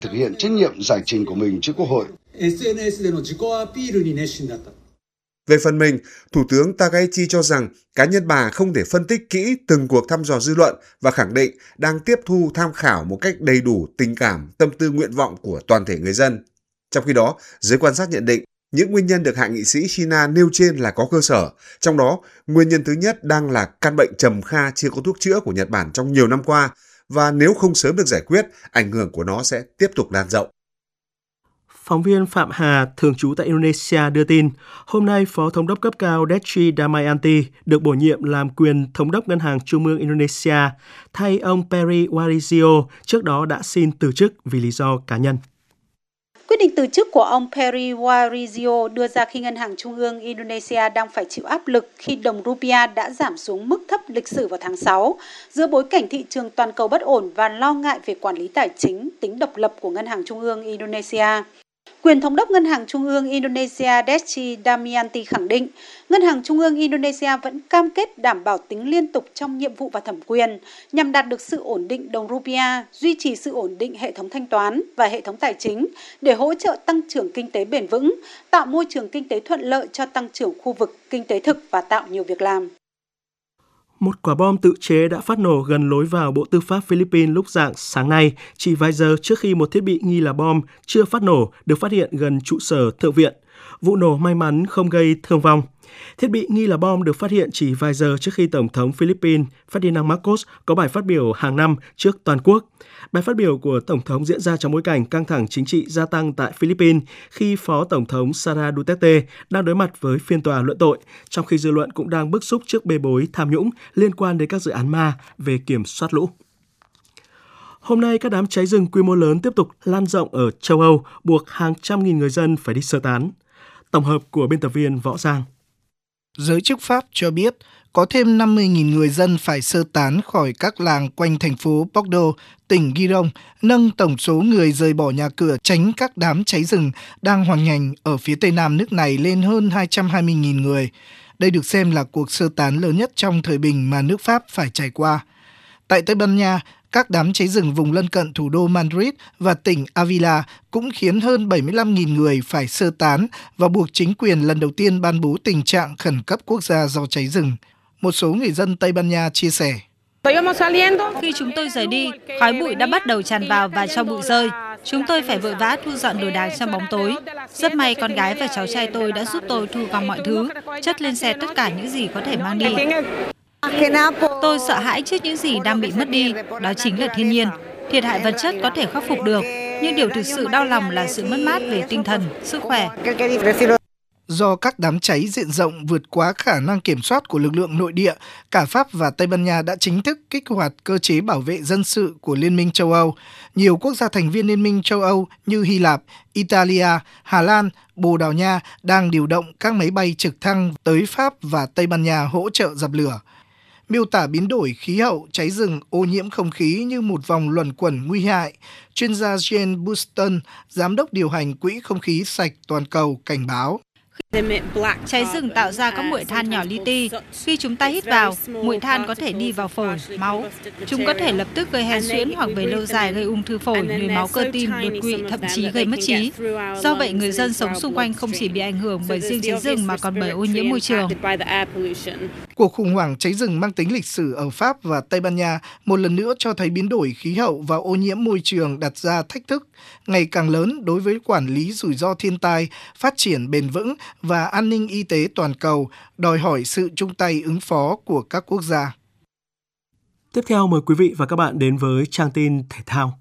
thực hiện trách nhiệm giải trình của mình trước Quốc hội. Về phần mình, Thủ tướng Takaichi cho rằng cá nhân bà không thể phân tích kỹ từng cuộc thăm dò dư luận và khẳng định đang tiếp thu tham khảo một cách đầy đủ tình cảm, tâm tư nguyện vọng của toàn thể người dân. Trong khi đó, giới quan sát nhận định những nguyên nhân được hạ nghị sĩ Shina nêu trên là có cơ sở, trong đó nguyên nhân thứ nhất đang là căn bệnh trầm kha chưa có thuốc chữa của Nhật Bản trong nhiều năm qua và nếu không sớm được giải quyết, ảnh hưởng của nó sẽ tiếp tục lan rộng. Phóng viên Phạm Hà, thường trú tại Indonesia đưa tin, hôm nay Phó Thống đốc cấp cao Dechi Damayanti được bổ nhiệm làm quyền Thống đốc Ngân hàng Trung ương Indonesia, thay ông Peri Warjio trước đó đã xin từ chức vì lý do cá nhân. Quyết định từ chức của ông Peri Warjio đưa ra khi Ngân hàng Trung ương Indonesia đang phải chịu áp lực khi đồng rupiah đã giảm xuống mức thấp lịch sử vào tháng 6, giữa bối cảnh thị trường toàn cầu bất ổn và lo ngại về quản lý tài chính, tính độc lập của Ngân hàng Trung ương Indonesia. Quyền Thống đốc Ngân hàng Trung ương Indonesia Dechi Damayanti khẳng định, Ngân hàng Trung ương Indonesia vẫn cam kết đảm bảo tính liên tục trong nhiệm vụ và thẩm quyền nhằm đạt được sự ổn định đồng rupiah, duy trì sự ổn định hệ thống thanh toán và hệ thống tài chính để hỗ trợ tăng trưởng kinh tế bền vững, tạo môi trường kinh tế thuận lợi cho tăng trưởng khu vực kinh tế thực và tạo nhiều việc làm. Một quả bom tự chế đã phát nổ gần lối vào Bộ Tư pháp Philippines lúc rạng sáng nay, chỉ vài giờ trước khi một thiết bị nghi là bom chưa phát nổ được phát hiện gần trụ sở Thượng viện. Vụ nổ may mắn không gây thương vong. Thiết bị nghi là bom được phát hiện chỉ vài giờ trước khi Tổng thống Philippines Ferdinand Marcos có bài phát biểu hàng năm trước toàn quốc. Bài phát biểu của Tổng thống diễn ra trong bối cảnh căng thẳng chính trị gia tăng tại Philippines khi Phó Tổng thống Sara Duterte đang đối mặt với phiên tòa luận tội, trong khi dư luận cũng đang bức xúc trước bê bối tham nhũng liên quan đến các dự án ma về kiểm soát lũ. Hôm nay, các đám cháy rừng quy mô lớn tiếp tục lan rộng ở châu Âu, buộc hàng trăm nghìn người dân phải đi sơ tán. Tổng hợp của biên tập viên Võ Giang. Giới chức Pháp cho biết có thêm 50.000 người dân phải sơ tán khỏi các làng quanh thành phố Bordeaux, tỉnh Giron, nâng tổng số người rời bỏ nhà cửa tránh các đám cháy rừng đang hoành hành ở phía tây nam nước này lên hơn 220.000 người. Đây được xem là cuộc sơ tán lớn nhất trong thời bình mà nước Pháp phải trải qua. Tại Tây Ban Nha, các đám cháy rừng vùng lân cận thủ đô Madrid và tỉnh Avila cũng khiến hơn 75.000 người phải sơ tán và buộc chính quyền lần đầu tiên ban bố tình trạng khẩn cấp quốc gia do cháy rừng. Một số người dân Tây Ban Nha chia sẻ. Khi chúng tôi rời đi, khói bụi đã bắt đầu tràn vào và cho bụi rơi. Chúng tôi phải vội vã thu dọn đồ đạc trong bóng tối. Rất may con gái và cháu trai tôi đã giúp tôi thu gom mọi thứ, chất lên xe tất cả những gì có thể mang đi. Tôi sợ hãi trước những gì đang bị mất đi, đó chính là thiên nhiên. Thiệt hại vật chất có thể khắc phục được, nhưng điều thực sự đau lòng là sự mất mát về tinh thần, sức khỏe. Do các đám cháy diện rộng vượt quá khả năng kiểm soát của lực lượng nội địa, cả Pháp và Tây Ban Nha đã chính thức kích hoạt cơ chế bảo vệ dân sự của Liên minh châu Âu. Nhiều quốc gia thành viên Liên minh châu Âu như Hy Lạp, Italia, Hà Lan, Bồ Đào Nha đang điều động các máy bay trực thăng tới Pháp và Tây Ban Nha hỗ trợ dập lửa. Miêu tả biến đổi khí hậu, cháy rừng, ô nhiễm không khí như một vòng luẩn quẩn nguy hại, chuyên gia Jane Buston, giám đốc điều hành Quỹ Không khí sạch toàn cầu, cảnh báo. Cháy rừng tạo ra các muội than nhỏ li ti. Khi chúng ta hít vào, muội than có thể đi vào phổi, máu. Chúng có thể lập tức gây hen suyễn hoặc về lâu dài gây ung thư phổi, nhồi máu cơ tim, đột quỵ, thậm chí gây mất trí. Do vậy, người dân sống xung quanh không chỉ bị ảnh hưởng bởi riêng cháy rừng mà còn bởi ô nhiễm môi trường. Cuộc khủng hoảng cháy rừng mang tính lịch sử ở Pháp và Tây Ban Nha một lần nữa cho thấy biến đổi khí hậu và ô nhiễm môi trường đặt ra thách thức ngày càng lớn đối với quản lý rủi ro thiên tai, phát triển bền vững và an ninh y tế toàn cầu, đòi hỏi sự chung tay ứng phó của các quốc gia. Tiếp theo mời quý vị và các bạn đến với trang tin thể thao.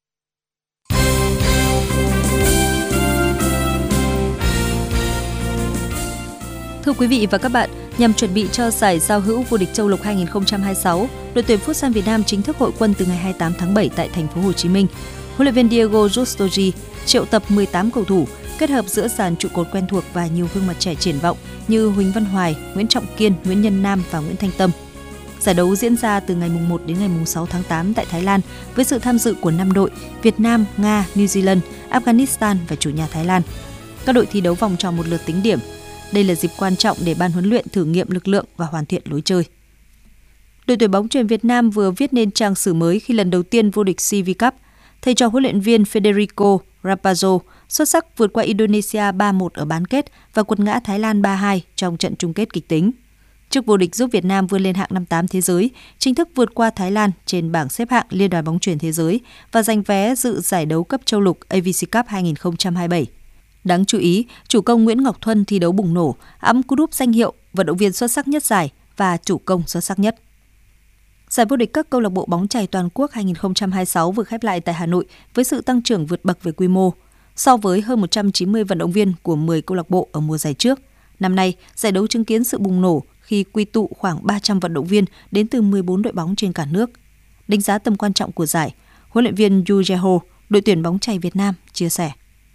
Thưa quý vị và các bạn, nhằm chuẩn bị cho giải giao hữu vô địch châu lục 2026, đội tuyển Futsal Việt Nam chính thức hội quân từ ngày 28 tháng 7 tại thành phố Hồ Chí Minh. Huấn luyện viên Diego Justogi triệu tập 18 cầu thủ, kết hợp giữa dàn trụ cột quen thuộc và nhiều gương mặt trẻ triển vọng như Huỳnh Văn Hoài, Nguyễn Trọng Kiên, Nguyễn Nhân Nam và Nguyễn Thanh Tâm. Giải đấu diễn ra từ ngày 1 đến ngày 6 tháng 8 tại Thái Lan với sự tham dự của 5 đội Việt Nam, Nga, New Zealand, Afghanistan và chủ nhà Thái Lan. Các đội thi đấu vòng tròn một lượt tính điểm. Đây là dịp quan trọng để ban huấn luyện thử nghiệm lực lượng và hoàn thiện lối chơi. Đội tuyển bóng chuyền Việt Nam vừa viết nên trang sử mới khi lần đầu tiên vô địch CV Cup. thầy trò huấn luyện viên Federico Rapazzo xuất sắc vượt qua Indonesia 3-1 ở bán kết và quật ngã Thái Lan 3-2 trong trận chung kết kịch tính. Chức vô địch giúp Việt Nam vươn lên hạng 58 thế giới, chính thức vượt qua Thái Lan trên bảng xếp hạng Liên đoàn bóng chuyền thế giới và giành vé dự giải đấu cấp châu lục AVC Cup 2027. Đáng chú ý, chủ công Nguyễn Ngọc Thuân thi đấu bùng nổ, ẵm cú đúp danh hiệu vận động viên xuất sắc nhất giải và chủ công xuất sắc nhất. Giải vô địch các câu lạc bộ bóng chày toàn quốc 2026 vừa khép lại tại Hà Nội với sự tăng trưởng vượt bậc về quy mô. So với hơn 190 vận động viên của 10 câu lạc bộ ở mùa giải trước, năm nay giải đấu chứng kiến sự bùng nổ khi quy tụ khoảng 300 vận động viên đến từ 14 đội bóng trên cả nước. Đánh giá tầm quan trọng của giải, huấn luyện viên Yu Jae-ho, đội tuyển bóng chày Việt Nam chia sẻ.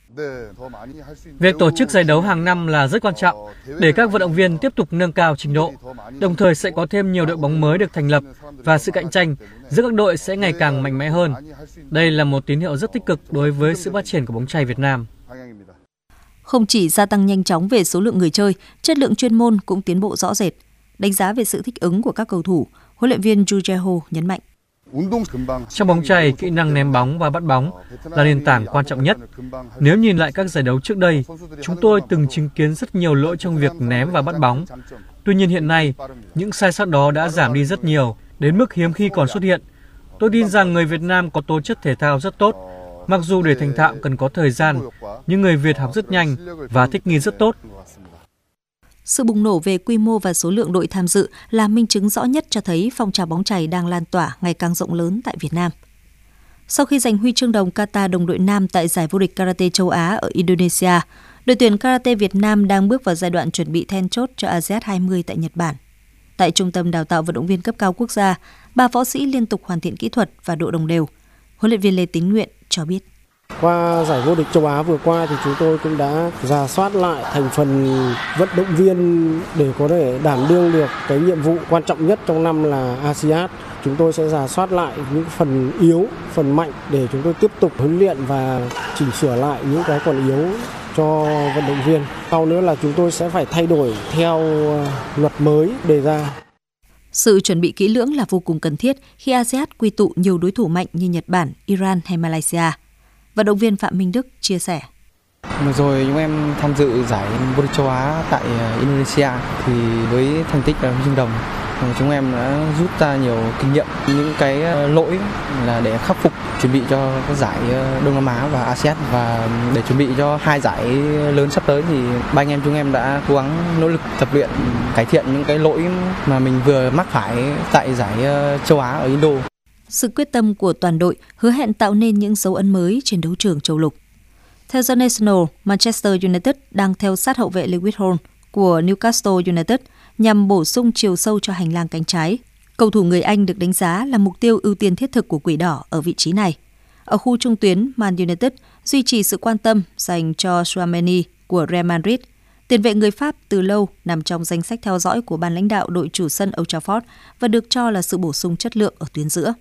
Việc tổ chức giải đấu hàng năm là rất quan trọng để các vận động viên tiếp tục nâng cao trình độ, đồng thời sẽ có thêm nhiều đội bóng mới được thành lập và sự cạnh tranh giữa các đội sẽ ngày càng mạnh mẽ hơn. Đây là một tín hiệu rất tích cực đối với sự phát triển của bóng chày Việt Nam. Không chỉ gia tăng nhanh chóng về số lượng người chơi, chất lượng chuyên môn cũng tiến bộ rõ rệt. Đánh giá về sự thích ứng của các cầu thủ, huấn luyện viên Yu Jae-ho nhấn mạnh. Trong bóng chày, kỹ năng ném bóng và bắt bóng là nền tảng quan trọng nhất. Nếu nhìn lại các giải đấu trước đây, chúng tôi từng chứng kiến rất nhiều lỗi trong việc ném và bắt bóng. Tuy nhiên hiện nay, những sai sót đó đã giảm đi rất nhiều, đến mức hiếm khi còn xuất hiện. Tôi tin rằng người Việt Nam có tố chất thể thao rất tốt. Mặc dù để thành thạo cần có thời gian, nhưng người Việt học rất nhanh và thích nghi rất tốt. Sự bùng nổ về quy mô và số lượng đội tham dự là minh chứng rõ nhất cho thấy phong trào bóng chày đang lan tỏa ngày càng rộng lớn tại Việt Nam. Sau khi giành huy chương đồng kata đồng đội nam tại giải vô địch karate châu Á ở Indonesia, đội tuyển karate Việt Nam đang bước vào giai đoạn chuẩn bị then chốt cho ASEAN 20 tại Nhật Bản. Tại Trung tâm Đào tạo Vận động viên cấp cao quốc gia, 3 võ sĩ liên tục hoàn thiện kỹ thuật và độ đồng đều. Huấn luyện viên Lê Tín Nguyện cho biết. Qua giải vô địch châu Á vừa qua thì chúng tôi cũng đã rà soát lại thành phần vận động viên để có thể đảm đương được cái nhiệm vụ quan trọng nhất trong năm là ASEAN. Chúng tôi sẽ rà soát lại những phần yếu, phần mạnh để chúng tôi tiếp tục huấn luyện và chỉnh sửa lại những cái còn yếu cho vận động viên. Sau nữa là chúng tôi sẽ phải thay đổi theo luật mới đề ra. Sự chuẩn bị kỹ lưỡng là vô cùng cần thiết khi ASEAN quy tụ nhiều đối thủ mạnh như Nhật Bản, Iran hay Malaysia. Vận động viên Phạm Minh Đức chia sẻ. Vừa rồi chúng em tham dự giải vô địch châu Á tại Indonesia thì với thành tích là huy chương đồng, chúng em đã rút ra nhiều kinh nghiệm, những cái lỗi là để khắc phục, chuẩn bị cho các giải Đông Nam Á và ASEAN, và để chuẩn bị cho 2 giải lớn sắp tới thì ba anh em chúng em đã cố gắng nỗ lực tập luyện cải thiện những cái lỗi mà mình vừa mắc phải tại giải châu Á ở Indo. Sự quyết tâm của toàn đội hứa hẹn tạo nên những dấu ấn mới trên đấu trường châu lục. Theo The National, Manchester United đang theo sát hậu vệ Lewis Hall của Newcastle United nhằm bổ sung chiều sâu cho hành lang cánh trái. Cầu thủ người Anh được đánh giá là mục tiêu ưu tiên thiết thực của Quỷ Đỏ ở vị trí này. Ở khu trung tuyến, Man United duy trì sự quan tâm dành cho Tchouaméni của Real Madrid. Tiền vệ người Pháp từ lâu nằm trong danh sách theo dõi của ban lãnh đạo đội chủ sân Old Trafford và được cho là sự bổ sung chất lượng ở tuyến giữa.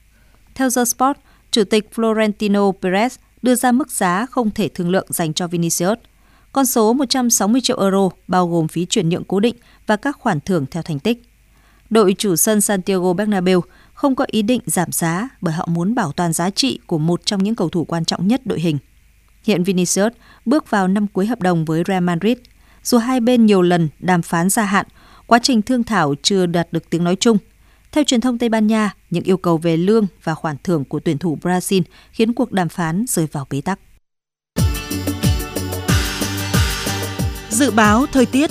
Theo The Sport, Chủ tịch Florentino Perez đưa ra mức giá không thể thương lượng dành cho Vinicius. Con số 160 triệu euro bao gồm phí chuyển nhượng cố định và các khoản thưởng theo thành tích. Đội chủ sân Santiago Bernabeu không có ý định giảm giá bởi họ muốn bảo toàn giá trị của một trong những cầu thủ quan trọng nhất đội hình. Hiện Vinicius bước vào năm cuối hợp đồng với Real Madrid. Dù hai bên nhiều lần đàm phán gia hạn, quá trình thương thảo chưa đạt được tiếng nói chung. Theo truyền thông Tây Ban Nha, những yêu cầu về lương và khoản thưởng của tuyển thủ Brazil khiến cuộc đàm phán rơi vào bế tắc. Dự báo thời tiết.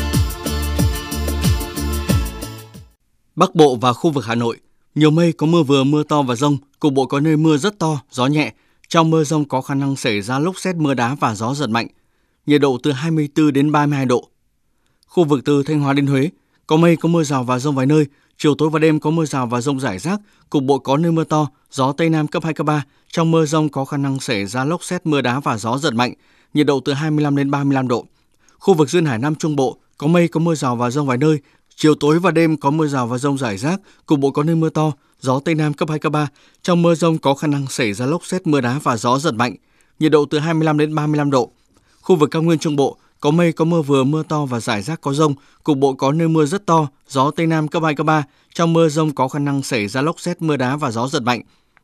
Bắc Bộ và khu vực Hà Nội, nhiều mây, có mưa vừa, mưa to và dông, cục bộ có nơi mưa rất to, gió nhẹ. Trong mưa dông có khả năng xảy ra lốc sét, mưa đá và gió giật mạnh. Nhiệt độ từ 24 đến 32 độ. Khu vực từ Thanh Hóa đến Huế, có mây, có mưa rào và dông vài nơi. Chiều tối và đêm có mưa rào và dông rải rác, cục bộ có nơi mưa to, gió Tây Nam cấp 2, cấp 3. Trong mưa dông có khả năng xảy ra lốc sét, mưa đá và gió giật mạnh, nhiệt độ từ 25 đến 35 độ. Khu vực duyên hải Nam Trung Bộ, có mây, có mưa rào và dông vài nơi. Chiều tối và đêm có mưa rào và dông rải rác, cục bộ có nơi mưa to, gió Tây Nam cấp 2, cấp 3. Trong mưa dông có khả năng xảy ra lốc sét, mưa đá và gió giật mạnh, nhiệt độ từ 25 đến 35 độ. Khu vực cao nguyên Trung Bộ, có mây, có mưa vừa, mưa to và rải rác có dông, cục bộ có nơi mưa rất to, gió Tây Nam cấp 2, cấp 3. Trong mưa dông có khả năng xảy ra lốc sét, mưa đá và gió giật mạnh,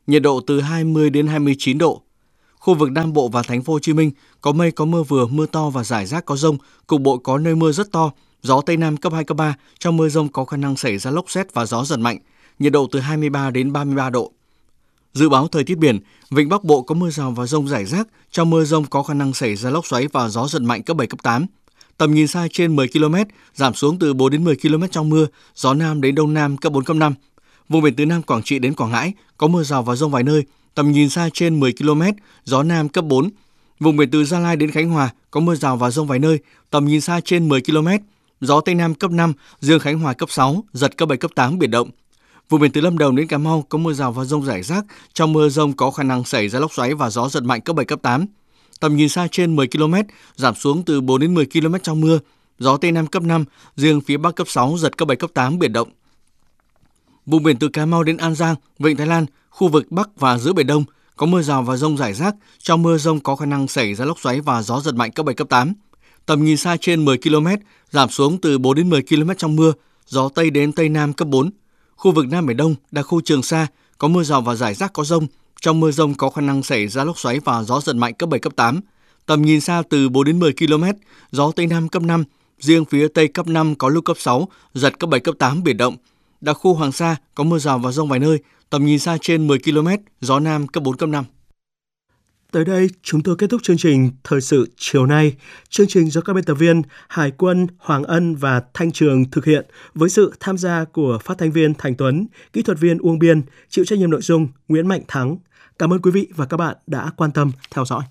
nhiệt độ từ 20 đến 29 độ. Khu vực Nam Bộ và Thành phố Hồ Chí Minh có mây, có mưa vừa, mưa to và rải rác có dông, cục bộ có nơi mưa rất to, gió Tây Nam cấp 2, cấp 3, trong mưa dông có khả năng xảy ra lốc sét và gió giật mạnh, nhiệt độ từ 23 đến 33 độ. Dự báo thời tiết biển, vịnh Bắc Bộ có mưa rào và dông rải rác, trong mưa dông có khả năng xảy ra lốc xoáy và gió giật mạnh cấp 7, cấp 8. Tầm nhìn xa trên 10 km, giảm xuống từ 4 đến 10 km trong mưa, gió Nam đến Đông Nam cấp 4, cấp 5. Vùng biển từ Nam Quảng Trị đến Quảng Ngãi có mưa rào và dông vài nơi, tầm nhìn xa trên 10 km, gió Nam cấp 4. Vùng biển từ Gia Lai đến Khánh Hòa có mưa rào và dông vài nơi, tầm nhìn xa trên 10 km, gió Tây Nam cấp 5, riêng Khánh Hòa cấp 6, giật cấp 7, cấp 8 biển động. Vùng biển từ Lâm Đồng đến Cà Mau có mưa rào và dông rải rác, trong mưa dông có khả năng xảy ra lốc xoáy và gió giật mạnh cấp 7, cấp 8. Tầm nhìn xa trên 10 km, giảm xuống từ 4 đến 10 km trong mưa, gió Tây Nam cấp 5, riêng phía Bắc cấp 6, giật cấp 7, cấp 8 biển động. Vùng biển từ Cà Mau đến An Giang, Vịnh Thái Lan, khu vực Bắc và giữa Biển Đông có mưa rào và dông rải rác, trong mưa dông có khả năng xảy ra lốc xoáy và gió giật mạnh cấp 7, cấp 8. Tầm nhìn xa trên 10 km, giảm xuống từ 4 đến 10 km trong mưa, gió Tây đến Tây Nam cấp 4. Khu vực Nam Biển Đông, đặc khu Trường Sa có mưa rào và rải rác có dông, trong mưa dông có khả năng xảy ra lốc xoáy và gió giật mạnh cấp 7, cấp 8. Tầm nhìn xa từ 4 đến 10 km, gió Tây Nam cấp 5, riêng phía Tây cấp 5 có lúc cấp 6, giật cấp 7, cấp 8 biển động. Đặc khu Hoàng Sa có mưa rào và dông vài nơi, tầm nhìn xa trên 10 km, gió Nam cấp 4, cấp 5. Tới đây, chúng tôi kết thúc chương trình Thời sự chiều nay. Chương trình do các biên tập viên Hải Quân, Hoàng Ân và Thanh Trường thực hiện với sự tham gia của phát thanh viên Thành Tuấn, kỹ thuật viên Uông Biên, chịu trách nhiệm nội dung Nguyễn Mạnh Thắng. Cảm ơn quý vị và các bạn đã quan tâm theo dõi.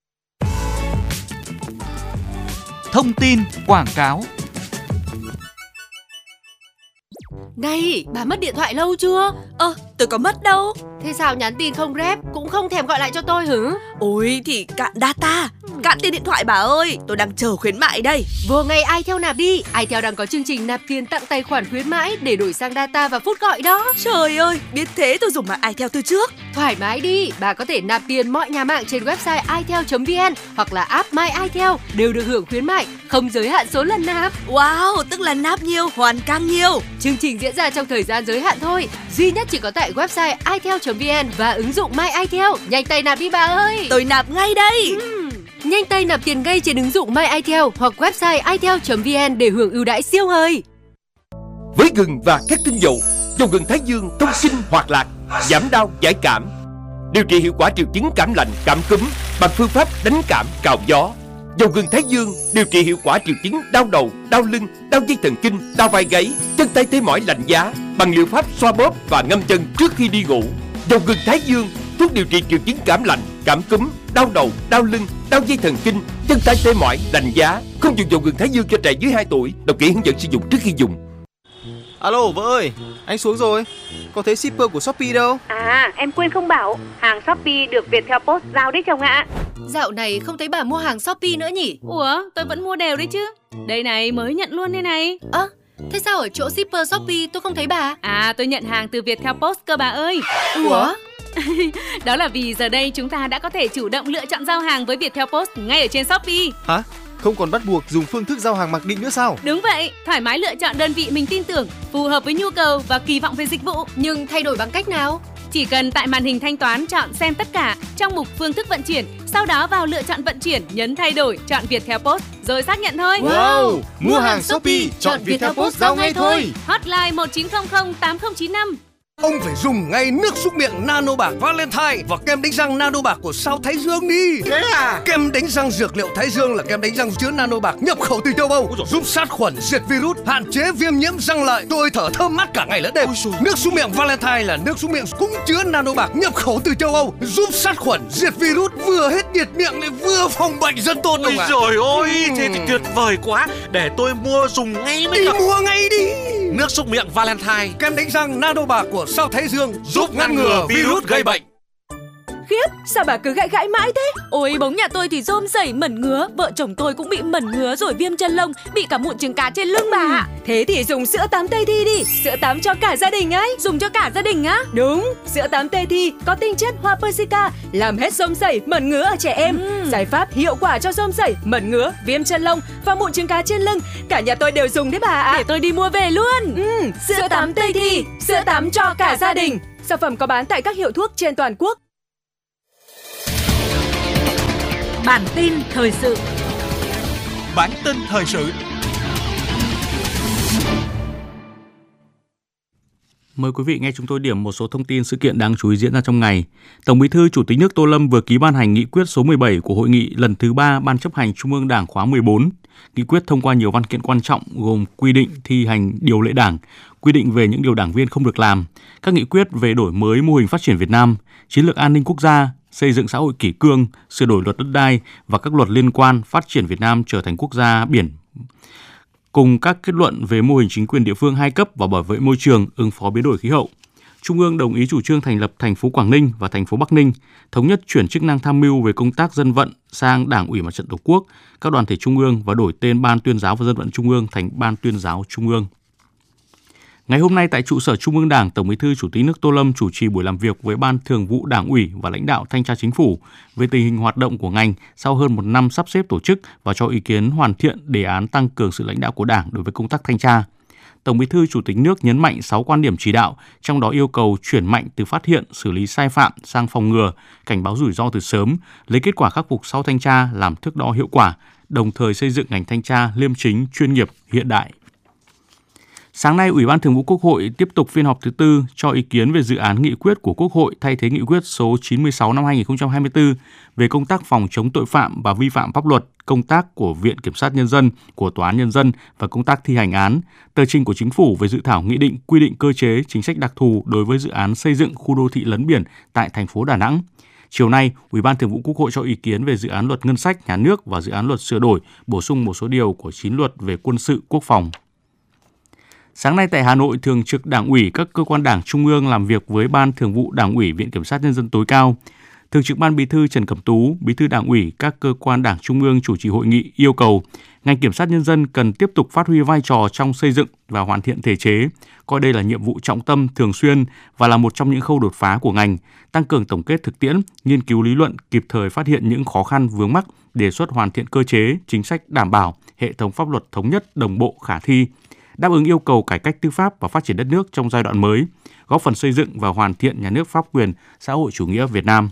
Thông tin quảng cáo. Này, bà mất điện thoại lâu chưa? Tôi có mất đâu. Thế sao nhắn tin không rep, cũng không thèm gọi lại cho tôi hử? Ôi thì cạn data, cạn tiền điện thoại bà ơi, tôi đang chờ khuyến mại đây. Vừa ngày iTel nạp đi, iTel đang có chương trình nạp tiền tặng tài khoản khuyến mãi để đổi sang data và phút gọi đó. Trời ơi, biết thế tôi dùng mạng iTel từ trước. Thoải mái đi, bà có thể nạp tiền mọi nhà mạng trên website itel.vn hoặc là app My iTel đều được hưởng khuyến mại, không giới hạn số lần nạp. Wow, tức là nạp nhiều, hoàn càng nhiều. Chương trình diễn ra trong thời gian giới hạn thôi, duy nhất chỉ có tại website itel.vn và ứng dụng My iTel. Nhanh tay nạp đi bà ơi. Tôi nạp ngay đây. Nhanh tay nạp tiền ngay trên ứng dụng My iTel hoặc website itel.vn để hưởng ưu đãi siêu hời. Với gừng và các tinh dầu, dầu gừng Thái Dương thông sinh hoạt lạc, giảm đau giải cảm, điều trị hiệu quả triệu chứng cảm lạnh, cảm cúm bằng phương pháp đánh cảm cào gió. Dầu gừng Thái Dương điều trị hiệu quả triệu chứng đau đầu, đau lưng, đau dây thần kinh, đau vai gáy, chân tay tê mỏi lạnh giá bằng liệu pháp xoa bóp và ngâm chân trước khi đi ngủ. Dầu gừng Thái Dương thuốc điều trị triệu chứng cảm lạnh, cảm cúm, đau đầu, đau lưng, đau dây thần kinh, chân tay tê mỏi, lạnh giá. Không dùng dầu gừng Thái Dương cho trẻ dưới 2 tuổi. Đọc kỹ hướng dẫn sử dụng trước khi dùng. Alo vợ ơi, anh xuống rồi. Có thấy shipper của Shopee đâu? À, em quên không bảo, hàng Shopee được Viettel Post giao đấy chồng ạ. Dạo này không thấy bà mua hàng Shopee nữa nhỉ? Ủa, tôi vẫn mua đều đấy chứ. Đây này, mới nhận luôn đây này. Thế sao ở chỗ shipper Shopee tôi không thấy bà? À, tôi nhận hàng từ Viettel Post cơ bà ơi. Ủa? Đó là vì giờ đây chúng ta đã có thể chủ động lựa chọn giao hàng với Viettel Post ngay ở trên Shopee. Hả? Không còn bắt buộc dùng phương thức giao hàng mặc định nữa sao? Đúng vậy, thoải mái lựa chọn đơn vị mình tin tưởng, phù hợp với nhu cầu và kỳ vọng về dịch vụ. Nhưng thay đổi bằng cách nào? Chỉ cần tại màn hình thanh toán chọn xem tất cả trong mục phương thức vận chuyển, sau đó vào lựa chọn vận chuyển, nhấn thay đổi, chọn Viettel Post rồi xác nhận thôi. Wow, mua hàng Shopee, chọn Viettel Post giao ngay thôi. Hotline 1900 8095. Ông phải dùng ngay nước súc miệng Nano Bạc Valentine và kem đánh răng Nano Bạc của Sao Thái Dương đi. Thế à? Kem đánh răng dược liệu Thái Dương là kem đánh răng chứa Nano Bạc nhập khẩu từ châu Âu, giúp sát khuẩn, diệt virus, hạn chế viêm nhiễm răng lợi. Tôi thở thơm mát cả ngày lẫn đêm. Nước súc miệng Valentine là nước súc miệng cũng chứa Nano Bạc nhập khẩu từ châu Âu, giúp sát khuẩn, diệt virus, vừa hết nhiệt miệng lại vừa phòng bệnh rất tốt. Ôi trời ơi, thế thì tuyệt vời quá. Để tôi mua dùng ngay mới được. Đi mua ngay đi. Nước súc miệng Valentine, kem đánh răng Nano Bạc của Sao Thái Dương giúp ngăn ngừa virus gây bệnh. Khiếp, sao bà cứ gãi gãi mãi thế? Ôi, bóng nhà tôi thì rôm rẩy mẩn ngứa, vợ chồng tôi cũng bị mẩn ngứa rồi viêm chân lông, bị cả mụn trứng cá trên lưng bà ạ. Thế thì dùng sữa tắm Tây Thi đi, sữa tắm cho cả gia đình ấy. Dùng cho cả gia đình á? Đúng, sữa tắm Tây Thi có tinh chất hoa persica, làm hết rôm rẩy, mẩn ngứa ở trẻ em. Giải pháp hiệu quả cho rôm rẩy, mẩn ngứa, viêm chân lông và mụn trứng cá trên lưng. Cả nhà tôi đều dùng đấy bà ạ. Để tôi đi mua về luôn. Sữa tắm Tây Thi, sữa tắm cho cả gia đình. Sản phẩm có bán tại các hiệu thuốc trên toàn quốc. Bản tin thời sự. Bản tin thời sự. Mời quý vị nghe chúng tôi điểm một số thông tin sự kiện đáng chú ý diễn ra trong ngày. Tổng Bí thư Chủ tịch nước Tô Lâm vừa ký ban hành nghị quyết số 17 của Hội nghị lần thứ 3 Ban chấp hành Trung ương Đảng khóa 14. Nghị quyết thông qua nhiều văn kiện quan trọng gồm quy định thi hành điều lệ Đảng, quy định về những điều đảng viên không được làm, các nghị quyết về đổi mới mô hình phát triển Việt Nam, chiến lược an ninh quốc gia, xây dựng xã hội kỷ cương, sửa đổi luật đất đai và các luật liên quan phát triển Việt Nam trở thành quốc gia biển, cùng các kết luận về mô hình chính quyền địa phương 2 cấp và bảo vệ môi trường, ứng phó biến đổi khí hậu. Trung ương đồng ý chủ trương thành lập thành phố Quảng Ninh và thành phố Bắc Ninh, thống nhất chuyển chức năng tham mưu về công tác dân vận sang Đảng ủy Mặt trận Tổ quốc, các đoàn thể Trung ương và đổi tên Ban Tuyên giáo và Dân vận Trung ương thành Ban Tuyên giáo Trung ương. Ngày hôm nay tại trụ sở Trung ương Đảng, Tổng Bí thư Chủ tịch nước Tô Lâm chủ trì buổi làm việc với Ban Thường vụ Đảng ủy và lãnh đạo Thanh tra Chính phủ về tình hình hoạt động của ngành sau hơn một năm sắp xếp tổ chức và cho ý kiến hoàn thiện đề án tăng cường sự lãnh đạo của Đảng đối với công tác thanh tra. Tổng Bí thư Chủ tịch nước nhấn mạnh 6 quan điểm chỉ đạo, trong đó yêu cầu chuyển mạnh từ phát hiện, xử lý sai phạm sang phòng ngừa, cảnh báo rủi ro từ sớm, lấy kết quả khắc phục sau thanh tra làm thước đo hiệu quả, đồng thời xây dựng ngành thanh tra liêm chính, chuyên nghiệp, hiện đại. Sáng nay, Ủy ban Thường vụ Quốc hội tiếp tục phiên họp thứ 4 cho ý kiến về dự án nghị quyết của Quốc hội thay thế nghị quyết số 96 năm 2024 về công tác phòng chống tội phạm và vi phạm pháp luật, công tác của Viện Kiểm sát Nhân dân, của Tòa án Nhân dân và công tác thi hành án, tờ trình của Chính phủ về dự thảo nghị định quy định cơ chế chính sách đặc thù đối với dự án xây dựng khu đô thị lấn biển tại thành phố Đà Nẵng. Chiều nay, Ủy ban Thường vụ Quốc hội cho ý kiến về dự án luật ngân sách nhà nước và dự án luật sửa đổi, bổ sung một số điều của 9 luật về quân sự quốc phòng. Sáng nay tại Hà Nội, Thường trực Đảng ủy các cơ quan Đảng Trung ương làm việc với Ban Thường vụ Đảng ủy Viện Kiểm sát Nhân dân tối cao. Thường trực Ban Bí thư Trần Cẩm Tú, Bí thư Đảng ủy các cơ quan Đảng Trung ương chủ trì hội nghị yêu cầu ngành Kiểm sát Nhân dân cần tiếp tục phát huy vai trò trong xây dựng và hoàn thiện thể chế, coi đây là nhiệm vụ trọng tâm thường xuyên và là một trong những khâu đột phá của ngành, tăng cường tổng kết thực tiễn, nghiên cứu lý luận, kịp thời phát hiện những khó khăn vướng mắc, đề xuất hoàn thiện cơ chế, chính sách đảm bảo hệ thống pháp luật thống nhất, đồng bộ, khả thi, đáp ứng yêu cầu cải cách tư pháp và phát triển đất nước trong giai đoạn mới, góp phần xây dựng và hoàn thiện nhà nước pháp quyền xã hội chủ nghĩa Việt Nam.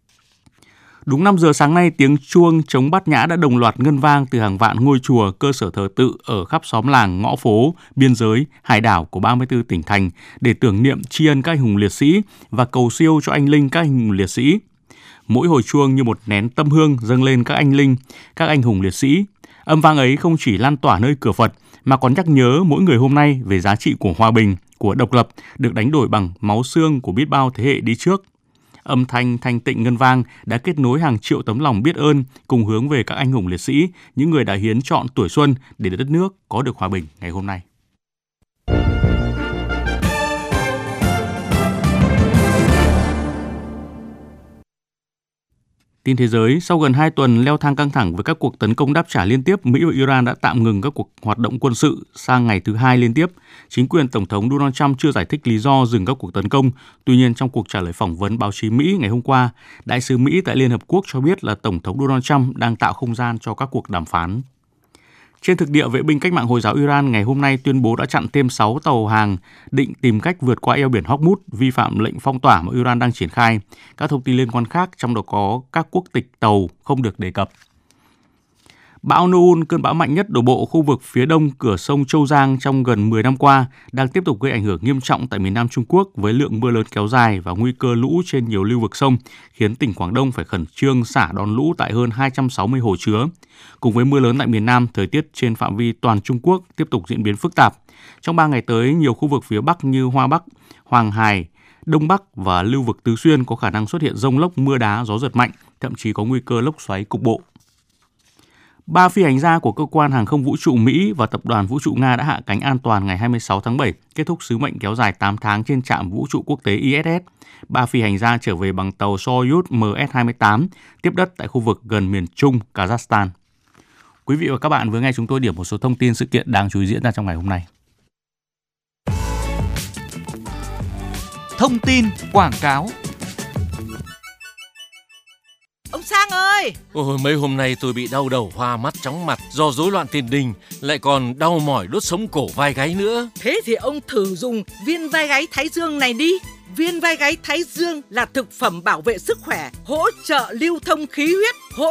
Đúng 5 giờ sáng nay, tiếng chuông chống Bát Nhã đã đồng loạt ngân vang từ hàng vạn ngôi chùa, cơ sở thờ tự ở khắp xóm làng, ngõ phố, biên giới, hải đảo của 34 tỉnh thành để tưởng niệm tri ân các anh hùng liệt sĩ và cầu siêu cho anh linh các anh hùng liệt sĩ. Mỗi hồi chuông như một nén tâm hương dâng lên các anh linh, các anh hùng liệt sĩ. Âm vang ấy không chỉ lan tỏa nơi cửa Phật mà còn nhắc nhớ mỗi người hôm nay về giá trị của hòa bình, của độc lập được đánh đổi bằng máu xương của biết bao thế hệ đi trước. Âm thanh thanh tịnh ngân vang đã kết nối hàng triệu tấm lòng biết ơn cùng hướng về các anh hùng liệt sĩ, những người đã hiến trọn tuổi xuân để đất nước có được hòa bình ngày hôm nay. Tin thế giới, sau gần 2 tuần leo thang căng thẳng với các cuộc tấn công đáp trả liên tiếp, Mỹ và Iran đã tạm ngừng các cuộc hoạt động quân sự sang ngày thứ 2 liên tiếp. Chính quyền Tổng thống Donald Trump chưa giải thích lý do dừng các cuộc tấn công. Tuy nhiên, trong cuộc trả lời phỏng vấn báo chí Mỹ ngày hôm qua, Đại sứ Mỹ tại Liên Hợp Quốc cho biết là Tổng thống Donald Trump đang tạo không gian cho các cuộc đàm phán. Trên thực địa, vệ binh cách mạng Hồi giáo Iran ngày hôm nay tuyên bố đã chặn thêm 6 tàu hàng định tìm cách vượt qua eo biển Hormuz, vi phạm lệnh phong tỏa mà Iran đang triển khai. Các thông tin liên quan khác, trong đó có các quốc tịch tàu không được đề cập. Bão Noun, cơn bão mạnh nhất đổ bộ khu vực phía đông cửa sông Châu Giang trong gần 10 năm qua, đang tiếp tục gây ảnh hưởng nghiêm trọng tại miền Nam Trung Quốc với lượng mưa lớn kéo dài và nguy cơ lũ trên nhiều lưu vực sông, khiến tỉnh Quảng Đông phải khẩn trương xả đón lũ tại hơn 260 hồ chứa. Cùng với mưa lớn tại miền Nam, thời tiết trên phạm vi toàn Trung Quốc tiếp tục diễn biến phức tạp. Trong 3 ngày tới, nhiều khu vực phía Bắc như Hoa Bắc, Hoàng Hải, Đông Bắc và lưu vực Tứ Xuyên có khả năng xuất hiện dông lốc, mưa đá, gió giật mạnh, thậm chí có nguy cơ lốc xoáy cục bộ. 3 phi hành gia của Cơ quan Hàng không Vũ trụ Mỹ và Tập đoàn Vũ trụ Nga đã hạ cánh an toàn ngày 26 tháng 7, kết thúc sứ mệnh kéo dài 8 tháng trên trạm vũ trụ quốc tế ISS. 3 phi hành gia trở về bằng tàu Soyuz MS-28, tiếp đất tại khu vực gần miền Trung, Kazakhstan. Quý vị và các bạn vừa nghe chúng tôi điểm một số thông tin sự kiện đáng chú ý diễn ra trong ngày hôm nay. Thông tin quảng cáo. Ông Sang ơi! Ôi, mấy hôm nay tôi bị đau đầu, hoa mắt, chóng mặt do rối loạn tiền đình, lại còn đau mỏi đốt sống cổ vai gáy nữa. Thế thì ông thử dùng viên vai gáy Thái Dương này đi. Viên vai gáy Thái Dương là thực phẩm bảo vệ sức khỏe, hỗ trợ lưu thông khí huyết, hỗ